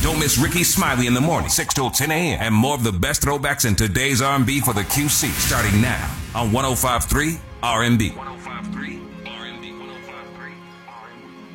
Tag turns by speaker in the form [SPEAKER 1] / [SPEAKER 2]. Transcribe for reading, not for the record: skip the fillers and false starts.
[SPEAKER 1] Don't miss Ricky Smiley in the morning, 6 till 10 a.m. And more of the best throwbacks in today's R&B for the QC starting now on 105.3 R&B.